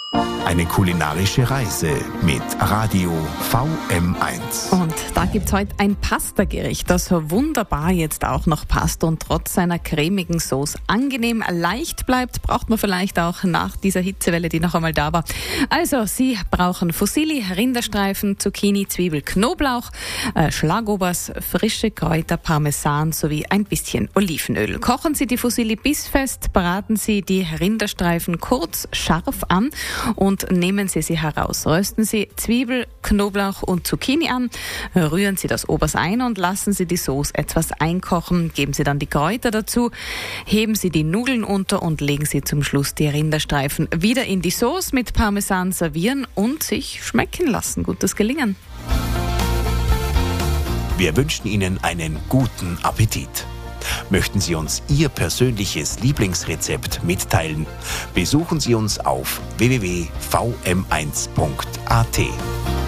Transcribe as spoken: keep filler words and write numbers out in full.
Eine kulinarische Reise mit Radio V M eins. Und da gibt's heute ein Pasta-Gericht, das wunderbar jetzt auch noch passt und trotz seiner cremigen Sauce angenehm leicht bleibt, braucht man vielleicht auch nach dieser Hitzewelle, die noch einmal da war. Also, Sie brauchen Fusilli, Rinderstreifen, Zucchini, Zwiebel, Knoblauch, äh, Schlagobers, frische Kräuter, Parmesan sowie ein bisschen Olivenöl. Kochen Sie die Fusilli bissfest, braten Sie die Rinderstreifen kurz scharf an und nehmen Sie sie heraus. Rösten Sie Zwiebel, Knoblauch und Zucchini an, rühren Sie das Obers ein und lassen Sie die Sauce etwas einkochen. Geben Sie dann die Kräuter dazu, heben Sie die Nudeln unter und legen Sie zum Schluss die Rinderstreifen wieder in die Sauce mit Parmesan servieren und sich schmecken lassen. Gutes Gelingen. Wir wünschen Ihnen einen guten Appetit. Möchten Sie uns Ihr persönliches Lieblingsrezept mitteilen? Besuchen Sie uns auf w w w punkt v m eins punkt a t.